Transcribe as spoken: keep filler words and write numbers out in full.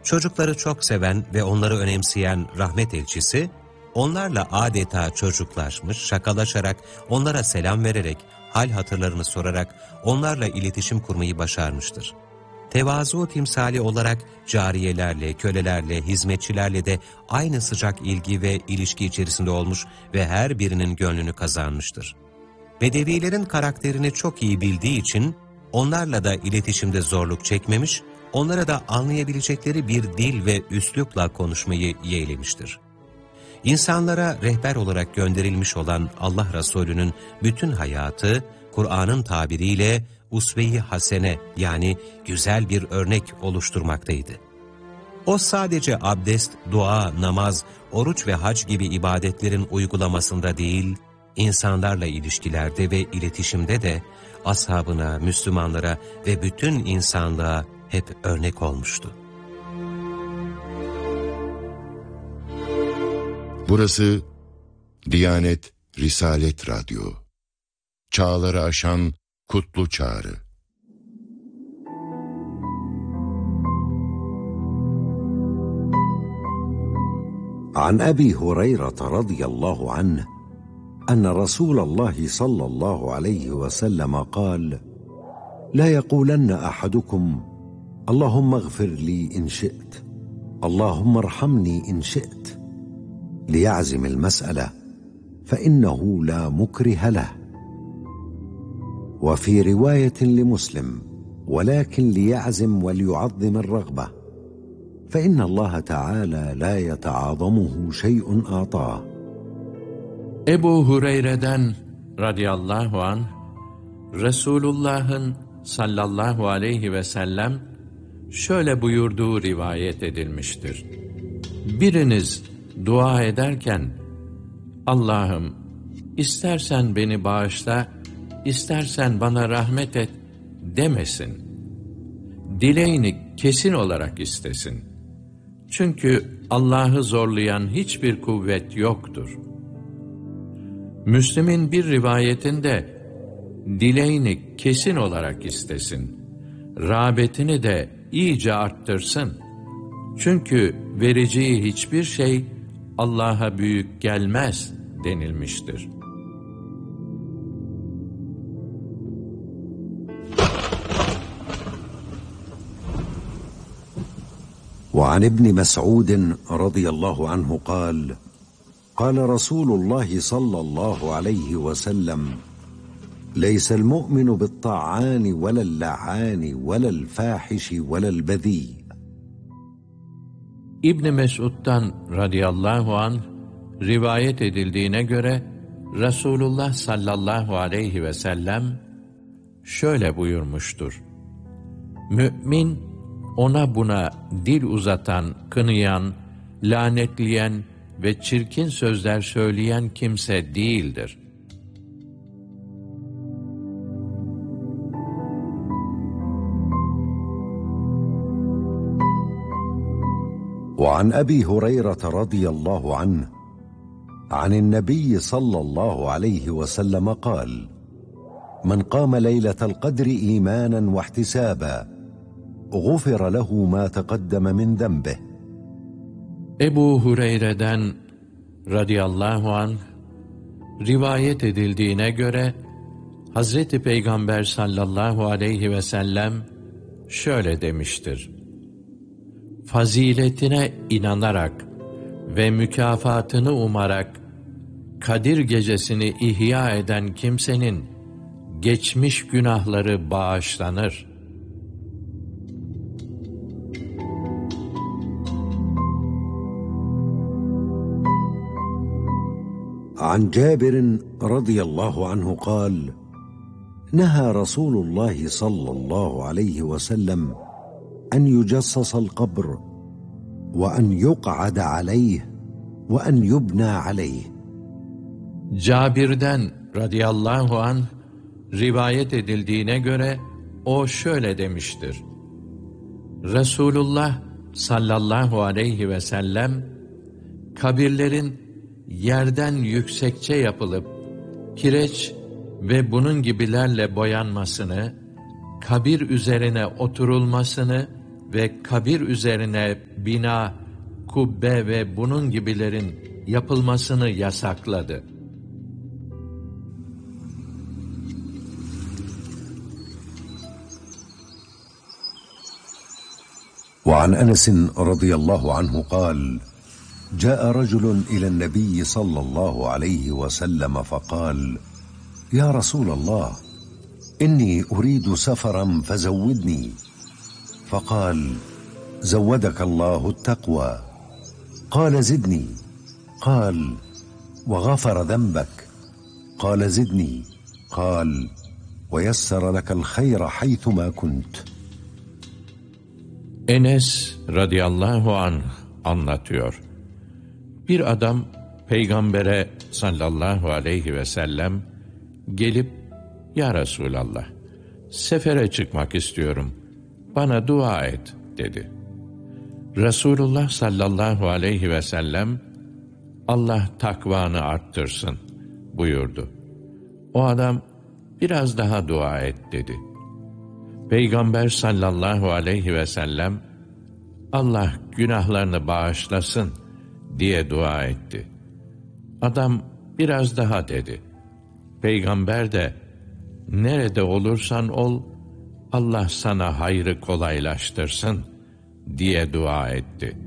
Çocukları çok seven ve onları önemseyen rahmet elçisi, onlarla adeta çocuklaşmış, şakalaşarak, onlara selam vererek, hal hatırlarını sorarak onlarla iletişim kurmayı başarmıştır. Tevazu timsali olarak cariyelerle, kölelerle, hizmetçilerle de aynı sıcak ilgi ve ilişki içerisinde olmuş ve her birinin gönlünü kazanmıştır. Bedevilerin karakterini çok iyi bildiği için onlarla da iletişimde zorluk çekmemiş, onlara da anlayabilecekleri bir dil ve üslupla konuşmayı yeğlemiştir. İnsanlara rehber olarak gönderilmiş olan Allah Resulü'nün bütün hayatı, Kur'an'ın tabiriyle usve-i hasene yani güzel bir örnek oluşturmaktaydı. O sadece abdest, dua, namaz, oruç ve hac gibi ibadetlerin uygulamasında değil, insanlarla ilişkilerde ve iletişimde de ashabına, Müslümanlara ve bütün insanlığa hep örnek olmuştu. Burası Diyanet Risalet Radyo. Çağları aşan kutlu çağrı. عن أبي هريرة رضي الله عنه أن رسول الله صلى الله عليه وسلم قال: لا يقولن أحدكم اللهم اغفر لي إن شئت، اللهم ارحمني إن شئت، ليعزم المسألة فإنه لا مكره له. وفي رواية لمسلم: ولكن ليعزم وليعظم الرغبة، فإن الله تعالى لا يتعاظمه شيء أعطاه. Ebu Hureyre'den radıyallahu anh, Resulullah'ın sallallahu aleyhi ve sellem şöyle buyurduğu rivayet edilmiştir. Biriniz dua ederken, Allah'ım istersen beni bağışla, istersen bana rahmet et demesin. Dileğini kesin olarak istesin. Çünkü Allah'ı zorlayan hiçbir kuvvet yoktur. Müslim'in bir rivayetinde dileğini kesin olarak istesin. Rağbetini de iyice arttırsın. Çünkü vereceği hiçbir şey Allah'a büyük gelmez denilmiştir. وعن ابن مسعود رضي الله عنه قال: قال رسول الله صلى الله عليه وسلم: ليس المؤمن بالطعان ولا اللعان ولا الفاحش ولا البذيء. İbn Mesud'dan radıyallahu anh rivayet edildiğine göre Resulullah sallallahu aleyhi ve sellem şöyle buyurmuştur. Mümin ona buna dil uzatan, kınayan, lanetleyen ve çirkin sözler söyleyen kimse değildir. وعن أبي هريرة رضي الله عنه عن النبي صلى الله عليه وسلم قال: من قام ليلة القدر إيمانا واحتسابا غفر له ما تقدم من ذنبه. Ebu Hureyre'den radıyallahu anh rivayet edildiğine göre Hazreti Peygamber sallallahu aleyhi ve sellem şöyle demiştir. Faziletine inanarak ve mükafatını umarak Kadir gecesini ihya eden kimsenin geçmiş günahları bağışlanır. عن جابر رضي الله عنه قال: نهى رسول الله صلى الله عليه وسلم أن يجصص القبر وأن يقعد عليه وأن يبنى عليه. Cabir'den radıyallahu anh rivayet edildiğine göre o şöyle demiştir. Resulullah sallallahu aleyhi ve sellem kabirlerin yerden yüksekçe yapılıp kireç ve bunun gibilerle boyanmasını, kabir üzerine oturulmasını ve kabir üzerine bina, kubbe ve bunun gibilerin yapılmasını yasakladı. وعن أنس رضي الله عنه قال: جاء رجل إلى النبي صلى الله عليه وسلم فقال: يا رسول الله، إني أريد سفرا فزودني. فقال: زودك الله التقوى. قال: زدني. قال: وغفر ذنبك. قال: زدني. قال: ويسر لك الخير حيثما كنت. Enes radıyallahu anh anlatıyor. Bir adam Peygamber'e sallallahu aleyhi ve sellem gelip, "Ya Resulallah, sefere çıkmak istiyorum, bana dua et," dedi. Resulullah sallallahu aleyhi ve sellem, "Allah takvanı arttırsın," buyurdu. O adam, "Biraz daha dua et," dedi. Peygamber sallallahu aleyhi ve sellem, "Allah günahlarını bağışlasın," diye dua etti. Adam, "Biraz daha," dedi. Peygamber de, "Nerede olursan ol, Allah sana hayrı kolaylaştırsın," diye dua etti.